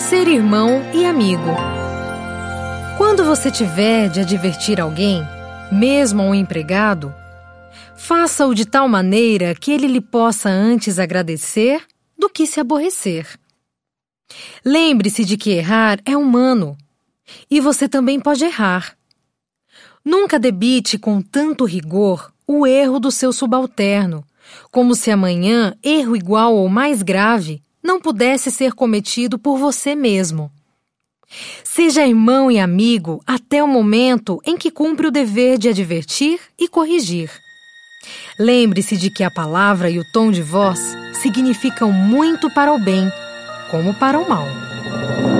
Ser irmão e amigo. Quando você tiver de advertir alguém, mesmo um empregado, faça-o de tal maneira que ele lhe possa antes agradecer do que se aborrecer. Lembre-se de que errar é humano, e você também pode errar. Nunca debite com tanto rigor o erro do seu subalterno, como se amanhã erro igual ou mais grave não pudesse ser cometido por você mesmo. Seja irmão e amigo até o momento em que cumpre o dever de advertir e corrigir. Lembre-se de que a palavra e o tom de voz significam muito para o bem, como para o mal.